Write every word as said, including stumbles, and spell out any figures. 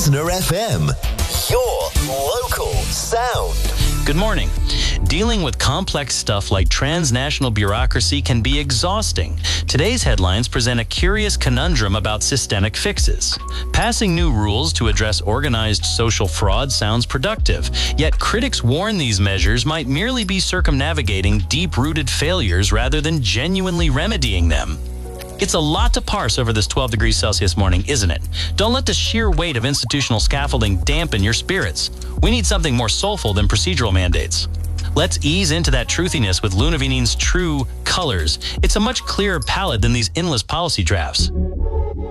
Bosner F M, your local sound. Good morning. Dealing with complex stuff like transnational bureaucracy can be exhausting. Today's headlines present a curious conundrum about systemic fixes. Passing new rules to address organized social fraud sounds productive, yet critics warn these measures might merely be circumnavigating deep-rooted failures rather than genuinely remedying them. It's a lot to parse over this twelve degrees Celsius morning, isn't it? Don't let the sheer weight of institutional scaffolding dampen your spirits. We need something more soulful than procedural mandates. Let's ease into that truthiness with Lunavini's true colors. It's a much clearer palette than these endless policy drafts.